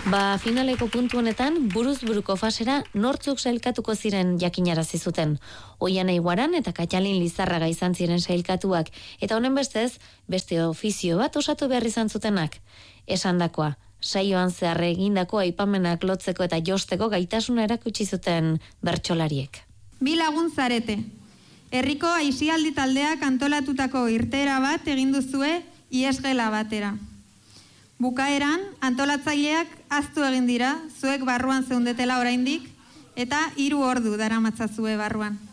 Finaleko puntu honetan, buruz-buruko fasera nortzuk sailkatuko ziren jakinarazi zuten. Oian Eiguaran eta Katxalin Lizarraga izan ziren sailkatuak, eta honen bestez, beste ofizio bat osatu behar izan zutenak. Esandakoa, saioan zehar egindako aipamenak lotzeko eta josteko gaitasuna erakutsi zuten bertsolariek. 2 lagun zarete. Herriko aisialdi taldeak antolatutako irteera bat egin duzue iesgela batera. Bukaeran, antolatzaileak ahaztu egin dira, zuek barruan zeundetela oraindik, eta 3 ordu daramatzazue barruan.